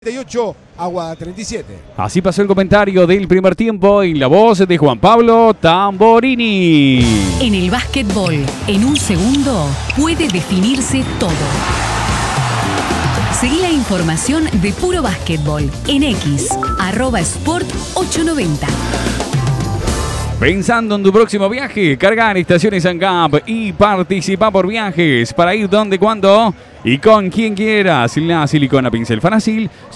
38, Aguada 37. Así pasó el comentario del primer tiempo en la voz de Juan Pablo Tamborini. En el básquetbol, en un segundo, puede definirse todo. Seguí la información de Puro Básquetbol en X, @sport890. Pensando en tu próximo viaje, carga en Estaciones ANCAP y participa por viajes para ir donde, cuándo y con quien quieras. La silicona pincel Fanasil